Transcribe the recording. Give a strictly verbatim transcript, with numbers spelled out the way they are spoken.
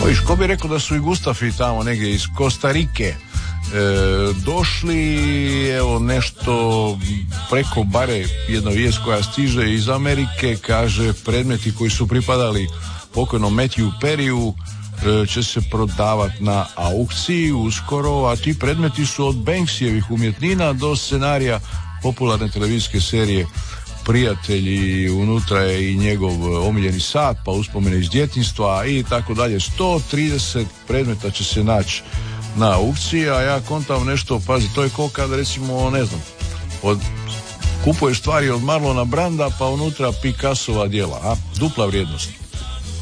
Viš, ko bi rekao da su i Gustafi tamo negdje iz Kostarike e, došli, evo nešto preko bare, jedna vijest koja stiže iz Amerike, kaže predmeti koji su pripadali pokojnom Matthew Perryu e, će se prodavati na aukciji uskoro, a ti predmeti su od Banksijevih umjetnina do scenarija popularne televizijske serije Prijatelji, unutra je i njegov omiljeni sat, pa uspomene iz djetinjstva i tako dalje. sto trideset predmeta će se naći na aukciji, a ja kontam nešto, pazi, to je ko kada recimo, ne znam, od, kupuješ stvari od Marlona Branda, pa unutra Picassova djela, a dupla vrijednost.